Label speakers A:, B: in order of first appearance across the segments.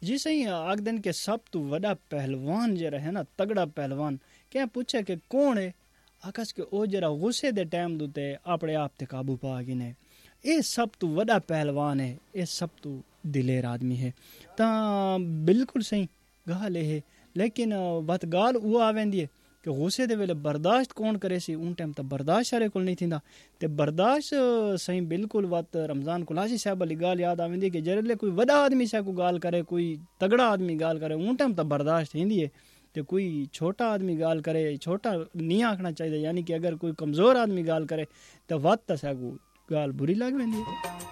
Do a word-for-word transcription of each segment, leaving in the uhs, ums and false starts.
A: जी सही आखदन के सब तो वड़ा पहलवान जरा है ना तगड़ा पहलवान क्या पूछे कि कौन है आकाश के ओ जरा गुस्से दे टाइम दुते अपने आप ते काबू पा गिने ये सब तो वड़ा पहलवान है ये सब तो दिलेर आदमी है ता बिल्कुल सही गाल है लेकिन बात गाल वो आवेंदी है कि गुस्से दे वेले बर्दाश्त कौन करे सी उन टाइम त बर्दाश्त सारे कोल नहीं थींदा ते बर्दाश्त सही बिल्कुल बात रमजान कुलासी साहब वाली गाल याद आवेंदी कि जरले कोई वड़ा आदमी सा को गाल करे कोई तगड़ा आदमी गाल करे उन टाइम त बर्दाश्त हिंदी है ते कोई छोटा आदमी गाल करे छोटा नहीं आखना चाहिए यानी कि अगर कोई कमजोर आदमी गाल करे तो वत त सा को गाल बुरी लग वेंदी है।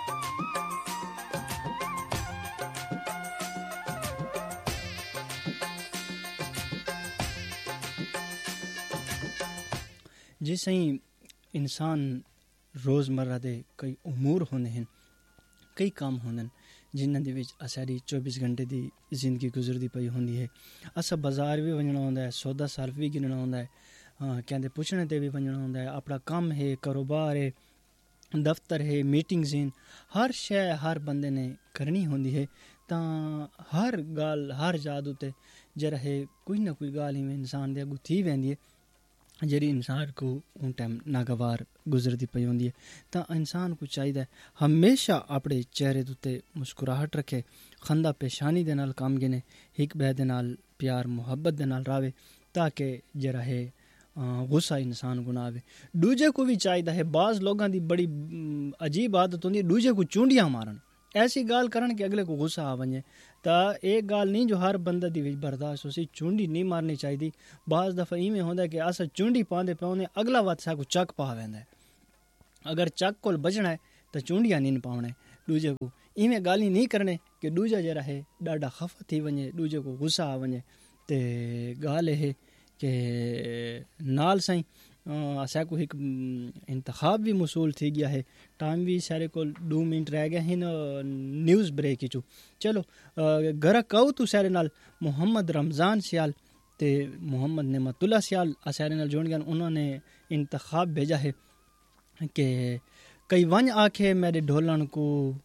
A: जी सही इंसान रोज़मर्रा दे कई उमूर होंदे हैं कई काम होंदे जिन्हां दे विच असारी चौबीस घंटे दी जिंदगी गुजरदी पई होंदी है असा बाजार भी वणना होंदा है सौदा सार्फ भी गिनना होंदा है हाँ कहते पुछने ते भी वणना होंदा है अपना काम है कारोबार है दफ्तर है मीटिंग्स हैं हर शय हर बंदे ने करनी होंदी है तां हर गाल हर जादू ते जरा है कोई ना कोई गाल ही इंसान दे अगू थी वेंदी है जरी इंसान को उन टाइम नागवार गुजरती पई होंदी है तो इंसान को चाहिए हमेशा अपने चेहरे उत्ते मुस्कुराहट रखे खंदा पेशानी दे नाल काम गिने एक बे दे नाल प्यार मुहब्बत दे नाल रावे ताकि जरा है गुस्सा इंसान को ना आवे। दूजे को भी चाहिए है बाज़ लोगों की बड़ी अजीब आदत होंदी है दूजे को चूंडियां मारन ऐसी गाल करन कि अगले को गुस्सा आ वने ता एक गाल नहीं जो हर बंदा दी बर्दाश्त होसी चुंडी नहीं मारनी चाहिए बाज़ दफ़ा इवें होंदा कि अस चुंडी पांदे पाउने अगला वत सा को चक पा वेंदा अगर चक कोल बचना है तो चुंडियां नहीं पावणे दूजे को इवें गाली नहीं करने कि दूजा जरा है डाडा खफा थी वने दूजे को गुस्सा आ वने ते गाल है कि नाल साईं असा को एक इंतखाब भी मसूल थी गया है टाइम भी सारे को दो मिनट रह गए हैं न्यूज़ ब्रेक ही चो चलो घर कहू तो सारे नाल मोहम्मद रमज़ान सियाल ते मोहम्मद नेमतुल्ला सियाल सारे नाल जोड़ गया उन्होंने इंतखाब भेजा है कि कई वन आखे मेरे ढोलन को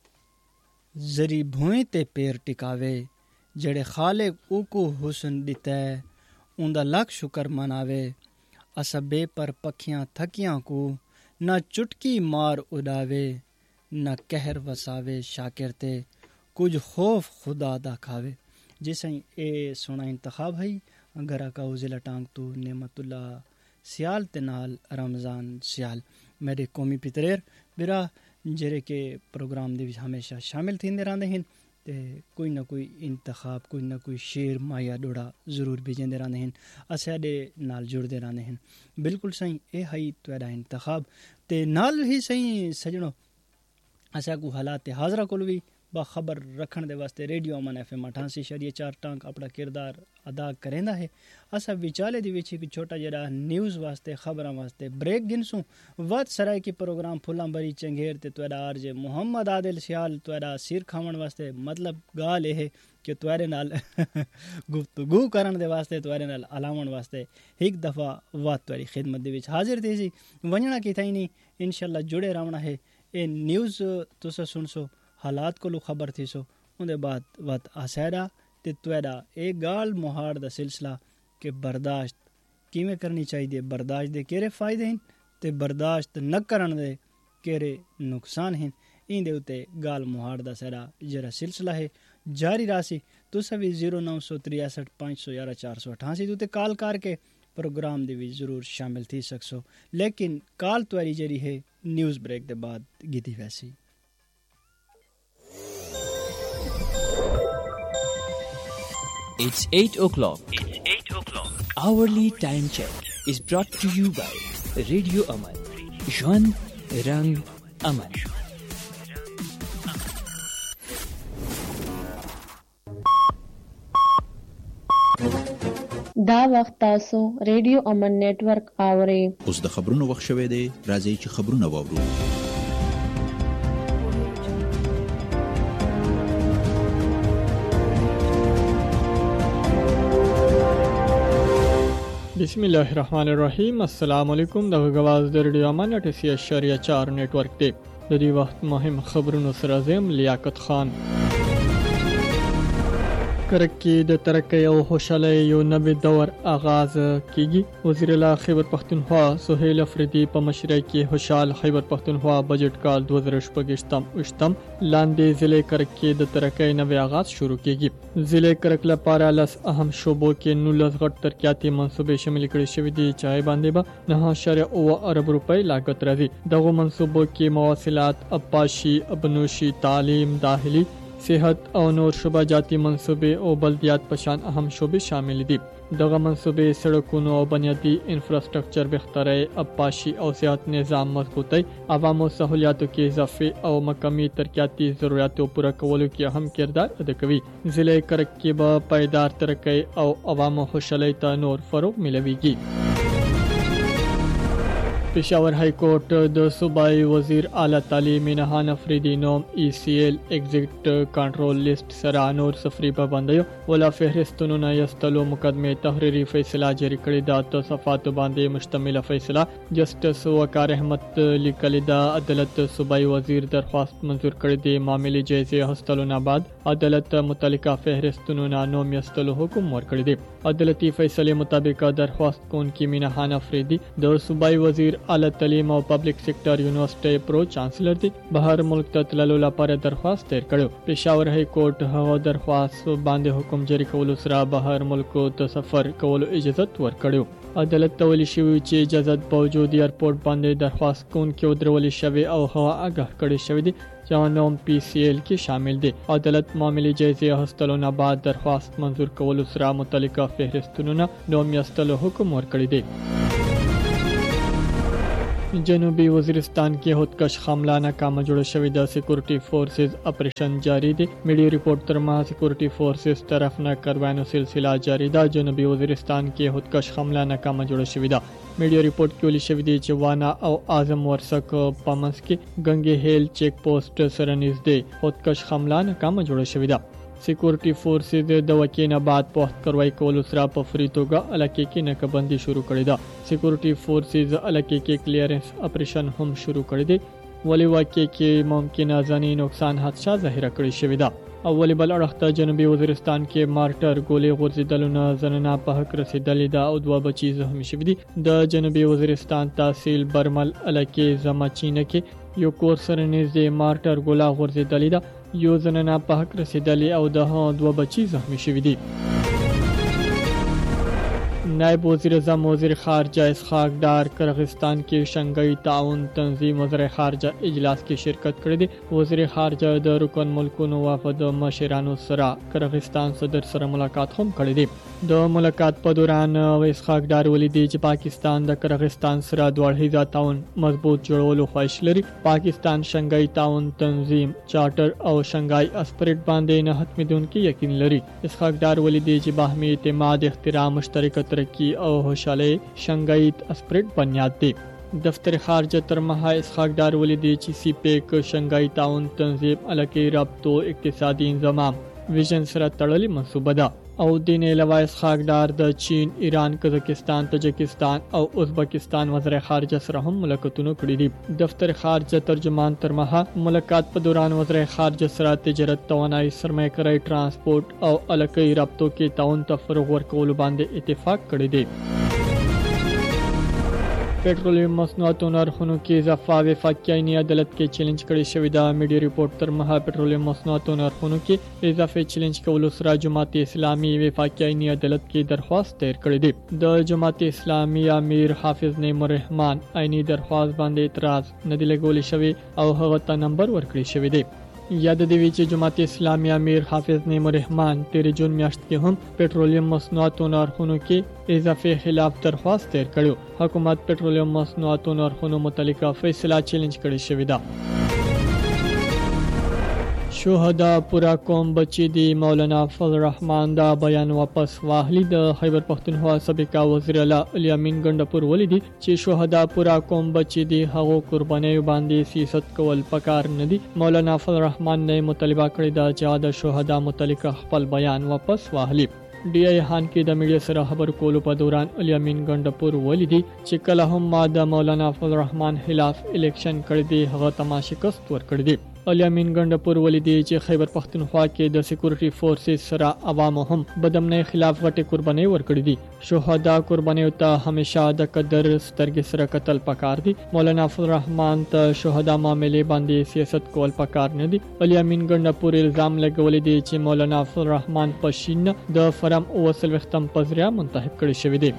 A: जरी भूए ते पैर टिकावे जड़े खाले ऊको हुस्न दिता उनदा लख शुक्र मनावे असबे पर पखियां थकियां को न चुटकी मार उड़ावे न कहर वसावे शाकिर ते कुछ खौफ खुदा दा खावे। जैसे ए सोना इंतखाब है अगर का उजिला टांग तो नेमतुल्ला सियाल ते नाल रमज़ान सियाल मेरे कौमी पितरेर बिरा जरे के प्रोग्राम दे विच हमेशा शामिल थींदे रहंदे हैं ते कोई ना कोई इंतखाब कोई ना कोई शेर माया डोड़ा जरूर भेजेंदे रहंदे हैं असाडे नाल जुड़दे रहंदे हैं बिल्कुल सही ए हई तुहाडा इंतखाब ते नाल ही सही सजणो असा को हालात हाजरा कोल भी बाखबर रखण दे वास्ते रेडियो अमन एफ एम अठासी शरीय चार टांक अपना किरदार अदा करेंदा है असा विचाले दी विच एक छोटा जरा न्यूज़ वास्ते खबरां वास्ते ब्रेक गिनसू वत सराय की प्रोग्राम फुलां बरी चंगेर ते तुहाडा आरजे मोहम्मद आदिल सियाल तुहाडा सिर खावण वास्ते मतलब गाल है कि तुहाडे नाल गुफ्तगू करन दे वास्ते तुहाडे नाल अलावण वास्ते एक दफ़ा वत तुहाडी खिदमत दे विच हाजिर थी सी वणना की थई नहीं इंशाल्लाह जुड़े रहना है ए न्यूज़ तुसा सुनसो हालात को खबर थी सो उनके बाद वत आसैरा ते तुहाडा एक गाल मुहाड़ दा सिलसिला कि बर्दाश्त किवें करनी चाहिए बर्दाश्त दे केरे फायदे हैं ते बर्दाश्त न करन दे केरे नुकसान हैं इंदे उते गाल मुहाड़ दा सारा जरा सिलसिला है जारी राशि तुसा भी जीरो नौ सौ तिरसठ पाँच सौ ग्यारह चार सौ अठासी उते कॉल करके प्रोग्राम दे भी जरूर शामिल थी सकसो लेकिन कॉल तुहारी जरी है न्यूज़ ब्रेक दे बाद गीती वैसी।
B: It's eight o'clock. It's eight o'clock. Hourly time check is brought to you by Radio Aman. Juan Rang Aman.
C: دا وخت تاسو ریډیو امن نیټورک اورئ
D: اوس د خبرونو وخت شوه دی راځي چې خبرونه واورو
E: بسم الله الرحمن الرحیم السلام علیکم د غواز د ریډیو امن اٹھاسی اشاریه چار نیټورک دی د دې وخت مهم خبرونو سره زم لیاقت خان کرک کې د ترقۍ او خوشحالۍ یو نوی دور آغاز کیږي. وزیر اعلی خیبر پختونخوا سہیل افریدی په مشرۍ کې خوشحال خیبر پختونخوا بجټ کال دوه زره شپږ ویشتم لاندې ضلع کرک کې د ترقۍ نوی آغاز شروع کیږي. ضلع کرک لپاره لس اهم شعبو کې نولس غټ ترقیاتي منصوبې شامل کړي شوې دي چې باندې به نه اشاریه اوه ارب روپۍ لاګت راځي. دغه منصوبو کې مواصلات، ابپاشي، ابنوشي، تعلیم، داخلي، صحت او نور شعبه جاتی منصوبې او بلدیات په شان اهم شعبې شامل دي. دغه منصوبې سړکونو او بنیادی انفراستراکچر بهتري، ابپاشي او صحت نظام مضبوطي، عوامو سہولیاتو کې اضافه او مقامی ترقیاتي ضرورتو پوره کولو کې اهم کردار ادا کوي. ضلع کرک کې به پایدار ترقۍ او عوامو خوشحالۍ ته نور فروغ ملويږي. پېښور های کورټ د صوبایي وزیر اعلی تعلیم نهان افریدي نوم ای سی ایل ایگزیکټ کنټرول لیست سره نور سفري پابندیو ولا فهرستونو نه یستلو مقدمه تحریری فیصله جاری کړې ده. د صفاتو باندې مشتمله فیصله جسټس وقار احمد لیکل ده. عدالت صوبایي وزیر درخواست منظور کړې ده. معاملې جایزه هستلو نه بعد عدالت متعلقه فهرستونو نه نوم یستلو حکم ورکړی دی. عدالتي فیصله مطابق درخواست کونکي مینهان افریدي د صوبایي وزیر اعلی تعلیم او پبلک سیکټر یونیورسيټي پرو چانسلر دي بهر ملک ته تللو لپاره درخواست تیر کړو. پېښور های کورټ هغه درخواست باندې حکم جاری کولو سره بهر ملک ته سفر کولو اجازه ورکړو. عدالت ته ویل شوی چې اجازه باوجود ایرپورټ باندې درخواست کونکي ودرول شوی او هغه آگاه کړی شوی دي چې نوم پی سی ایل کې شامل دي. عدالت معاملې جایزه هستلو نه بعد درخواست منظور کولو سره متعلقه فهرستونو نه نوم یستلو حکم ورکړی دی. جنوبي وزیرستان کې خودکش حمله ناکامه جوړه شوې ده. سکیورټي فورسز اپریشن جاری دي. میډیا ریپورت تر ما سکیورټي فورسز طرف نه کاروانو سلسله جاری ده. جنوبي وزیرستان کې خودکش حمله ناکامه جوړه شوې ده. میډیا ریپورت کې ویل شوی دی چې وانا او اعظم ورسک پامنس کې ګنګي هیل چیک پوسټ سره نږدې خودکش حمله ناکامه جوړه شوې ده. سکیورټي فورسز د وکینه بعد په وخت کاروای کول سره په فری توګه علاقې کې ناکبندي شروع کړې ده. سکیورټي فورسز علاقې کې کلیرنس اپریشن هم شروع کړی دی. ولی واقع کې ممکنه ځاني نقصان حادثه ظاهره کړې شوې ده. اولی بل اړخته جنوبي وزیرستان کې مارټر ګولې غورځېدلونه زنانه په حق رسیدلې ده او دوه بچي زخمي شوي دي. د جنوبي وزیرستان تحصیل برمل علاقې زماچینه کې یو کور سره نږدې مارټر ګوله غورځېدلې ده. یو زنانه په حق رسیدلې او د دوه بچي زخمي شوي دي. نائب وزیر اعظم وزیر خارجه اسحاق ډار قرغستان کې شنګھائی تعاون تنظیم وزیر خارجه اجلاس کې شرکت کړی دی. وزیر خارجه د رکن ملکونو وفد مشرانو سره قرغستان صدر سره ملاقات هم کړی دی. د ملاقات په دوران اسحاق ډار ولیدي چې پاکستان د قرغستان سره دوړهیزه تعاون مضبوط جوړولو خواهش لري. پاکستان شنګھائی تعاون تنظیم چارټر او شنګھائی اسپریټ باندې نه ختمېدونکي یقین لري. اسحاق ډار ولیدي چې باهمي اعتماد، احترام، مشترکه ترقی او خوشحالۍ شنګھائی اسپریټ بنیاد دی. دفتر خارجه تر مها اسحاق ډار ولیدي چې سی پیک شنګھائی تعاون تنظیم علاقې رابطو اقتصادي انضمام ویژن سره تړلې منصوبه ده. او دین علاوه اسحاق ډار د چین، ایران، قزاقستان، تاجکستان او ازبکستان وزیر خارجه سره هم ملاقاتونه کړي دي. دفتر خارجه ترجمان تر مها ملاقات په دوران وزیر خارجه سره تجارت، توانایي، سرمایه‌کاري، ترانسپورت او علاقې رابطو کې تعاون ته فروغ ورکولو باندې اتفاق کړی دی. پټرولیم مصنوعاتو نرخونو کې اضافه وفاقي عیني عدالت کې چیلنج کړی شوې ده. میډیا ریپورت تر مها پټرولیم مصنوعاتو نرخونو کې اضافه چیلنج کولو سره جماعت اسلامي وفاقي عیني عدالت کې درخواست تیر کړی دی. د جماعت اسلامي امیر حافظ نعیم الرحمن عیني درخواست باندې اعتراض نه دی لګول شوی او هغه ته نمبر ورکړی شوی دی. یاد دی چې جماعت اسلامي امیر حافظ نعیم الرحمن تیر جون میاشت کې هم پټرولیم مصنوعاتو نرخونو کې اضافه خلاف درخواست تیر کړو. حکومت پټرولیم مصنوعاتو نرخونو متعلقه فیصله چیلنج کړی شوې ده. شهدا پورا قوم بچی دی مولانا فضل الرحمن دا بیان واپس واخلي. د خیبر پختونخوا سابقه وزیر اعلی الیامین ګندپور ولیدي چې شهدا پورا قوم بچی دی هغه قرباني باندې سیاست کول پکار نه دي. مولانا فضل الرحمن نه مطالبه کړې ده چې د شهدا متعلقه خپل بیان واپس واخلي. ډي آی خان کې د میډیا سره خبر کولو په دوران الیامین ګندپور ولیدي چې کله هم ما د مولانا فضل الرحمن خلاف الیکشن کړی دی هغه تما شکست ورکړی دی. علي امین ګندپور ولیدي چې خیبر پښتونخوا کې د سکیورټي فورسز سره عوامو هم بدامنۍ خلاف غټي قرباني ورکړي دي. شهدا قرباني ته همیشه د قدر سترګې سره قتل پکار دي. مولانا الرحمن ته شهدا معاملې باندې سیاست کول پکار نه دي. علي امین ګندپور الزام لګولې دي چې مولانا الرحمن پښین د فرم اوسل وختم پزریا منتخب کړي شوی دی.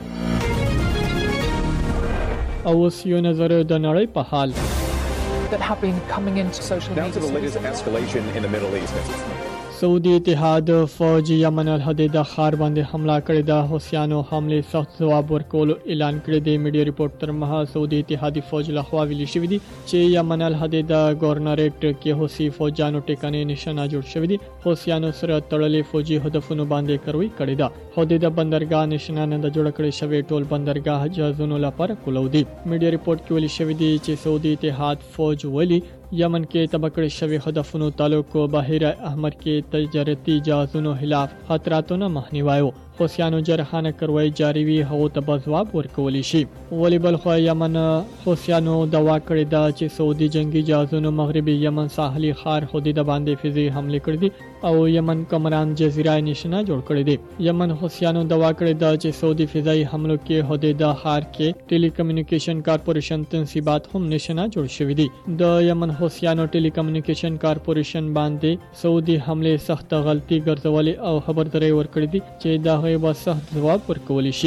E: او اوس یو نظر د نړۍ په حال.
F: that have been coming into social media.
G: Now to the latest escalation in the Middle East.
E: سعودي اتحاد فوج یمن الحدیده ښار باندې حمله کړې ده. حوثیانو حمله سخت جواب ورکولو اعلان کړی دی. میډیا ریپورت تر مها سعودي اتحادي فوج له خوا ویل شوی دی چې یمن الحدیده گورنریټ کې حوثي فوجانو ټکانې نشانه جوړ شوی دي. حوثیانو سره تړلې فوجي هدفونو باندې کاروي کړې ده. حدیده بندرګاه نشانه نه جوړ کړی شوی ټول بندرګاه جهازونو لپاره کولو دي. میډیا ریپورت کې ویل شوی دی چې سعودي اتحاد فوج ولی یمن کې تبکړې شوی هدفونو تعلق بحیره احمر کې تجارتي جهازونو خلاف خطراتونو مخنیوي وو. حوثیانو جرحانه کروي جاری وي هغه ته جواب ورکول شي. ولی بل خو یمن حوثیانو دوا کړی دا چې سعودي جنگي جهازونو مغربي یمن ساحلي ښار حدیده باندې فضائی حمله کړې دي او یمن کمران جزیره نشانه جوړ کړی دی. یمن حوثیانو دوا کړی دا چې سعودي فضائی حملو کې حدیده ښار کې ټیلی کمیونیکیشن کارپوریشن تنصیبات هم نشانه جوړ شوی دي. د یمن حوثیانو ټیلی کمیونیکیشن کارپوریشن باندې سعودي حمله سخت غلطي ګرځولې او خبرداري ورکړې دي چې دا غي به سخت جواب ورکول شي.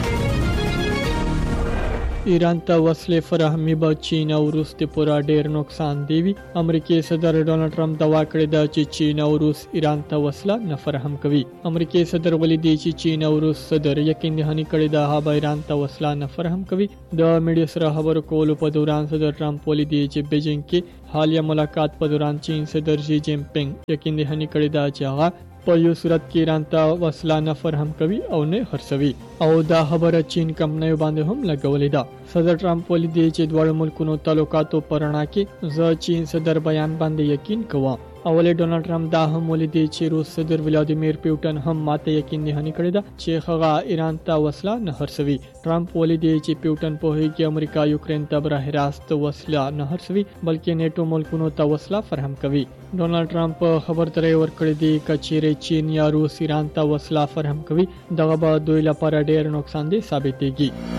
E: ایران ته وسلې فراهمي به چین او روس ته پورا ډیر نقصان دی وي. امریکای صدر ډونالد ټرمپ دوا کړی دا چې چین او روس ایران ته وسله نه فراهم کوي. امریکای صدر ولې دی چې چین او روس صدر یقین دهاني کړی دا هغه ایران ته وسله نه فراهم کوي. د میډیا سره خبرو کولو په دوران صدر ټرمپ ولې دی چې بیجینګ کې حالیه ملاقات په دوران چین صدر شي جین پینګ یقین دهاني کړی دا چې هغه په یو صورت کې ایران ته وسله نه فراهم کوي او نه خرڅوي او دا خبره چین کمپنیو باندې هم لګولې ده. صدر ټرمپ ولې دی چې دواړو ملکونو تعلقاتو پرانا کې زه چین صدر بیان باندې یقین کوم. اولې ډونالد ټرمپ دا هم ولې دی چې روس صدر ولادیمیر پوتین هم ماته یقین دهاني کړی ده چې هغه ایران ته وسله نه خرڅوي. ټرمپ ولې دی چې پوتین په هغه کې امریکا یوکرين ته بره راست وسله نه خرڅوي بلکې نیټو ملکونو ته وسله فراهم کوي. ډونالد ټرمپ خبرداري ورکړې دی چې چیرې چین یا روس ایران ته وسله فراهم کوي دغه به دوی لپاره ډېر نقصان دي ثابتېږي.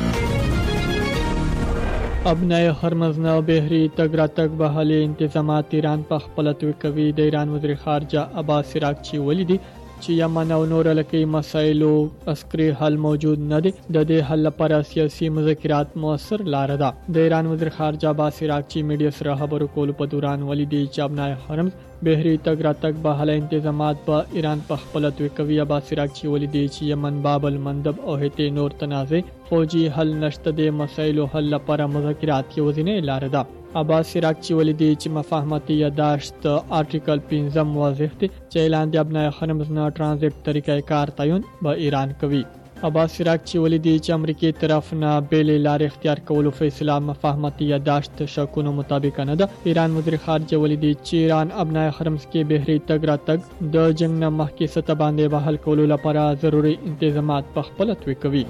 E: ابنای هرمز نه بحری تګ راتګ بهالي انتظامات ایران په خپل توګه کوي. د ایران وزیر خارجه عباس عراقچی ولیدي چې یمن او نور علاقائی مسایلو عسکري حل موجود نه دي. د دې حل لپاره سیاسي مذاکرات موثر لار ده. د ایران وزیر خارجه عباس عراقچی میډیا سره خبرو کولو په دوران ولیدي چې ابنای هرمز بحری تګ راتګ بهاله انتظامات په ایران په خپل توګه کوي. عباس عراقچی ولیدي چې یمن باب المندب او هټي نور تنازع فوجي حل نشته. د مسایلو حل لپاره مذاکرات کې وزینه لار ده. عباس عراقچی ولیدي چې مفاهمتي یاداشت آرټیکل پنځم واضح دي چې اعلان د ابنای هرمز نه ترانزیت طریقې کار تعین به ایران کوي. عباس عراقچی ولیدي چې امریکای طرف نه بیل لار اختیار کولو فیصله مفاهمتي یاداشت شکونو مطابق نه ده. ایران وزیر خارجه ولیدي چې ایران ابنای هرمز کې بحری تګ راتګ د جنگ نه مخکې سطح باندې بحال کولو لپاره ضروري انتظامات په خپل توګه کوي.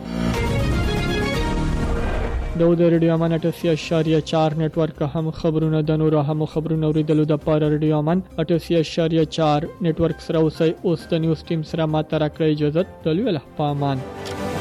E: د ریډیو امن اټسیا اشاریه چار نتورک هم خبرونه د نورو هم خبرونه اوریدلو د پاره ریډیو امن اټسیا اشاریه چار نتورک سره اوسئ. اوس د نیوز ټیم سره ماته راکړی اجازه. تلوي له پامان.